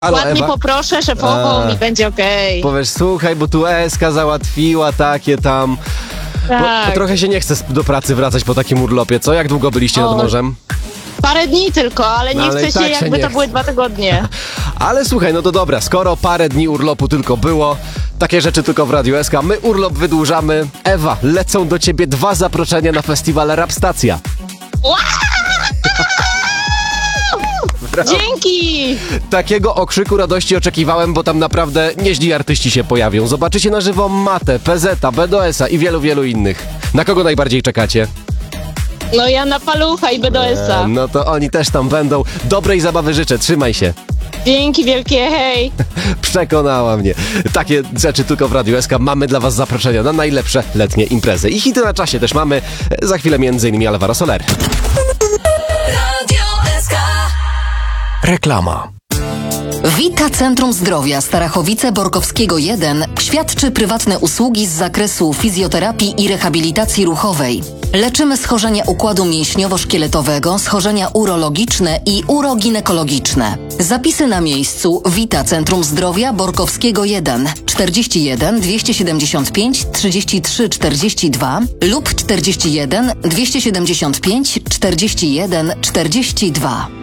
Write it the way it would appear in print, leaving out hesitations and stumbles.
Halo, Ładnie Ewa. poproszę szefową i będzie okej. Powiesz, słuchaj, bo tu Eska załatwiła takie tam... Bo Tak. trochę się nie chce do pracy wracać po takim urlopie, co? Jak długo byliście nad morzem? Parę dni tylko, ale No, nie ale chce i tak się, się jakby nie to chce. były 2 tygodnie. Ale słuchaj, no to dobra, skoro parę dni urlopu tylko było, takie rzeczy tylko w Radiu SK, my urlop wydłużamy. Ewa, lecą do ciebie 2 zaproszenia na festiwal Rap Stacja. Dzięki! Takiego okrzyku radości oczekiwałem, bo tam naprawdę nieźli artyści się pojawią. Zobaczycie na żywo Matę, PZ, BDS-a i wielu, wielu innych. Na kogo najbardziej czekacie? No ja na Palucha i BDS-a. No to oni też tam będą. Dobrej zabawy życzę, trzymaj się. Dzięki wielkie, hej! Przekonała mnie. Takie rzeczy tylko w Radiu SK. Mamy dla was zaproszenia na najlepsze letnie imprezy. I hity na czasie też mamy. Za chwilę m.in. Alvaro Soler. Radio SK. Reklama. Vita Centrum Zdrowia Starachowice-Borkowskiego 1 świadczy prywatne usługi z zakresu fizjoterapii i rehabilitacji ruchowej. Leczymy schorzenia układu mięśniowo-szkieletowego, schorzenia urologiczne i uroginekologiczne. Zapisy na miejscu Vita Centrum Zdrowia Borkowskiego 1 41 275 33 42 lub 41 275 41 42.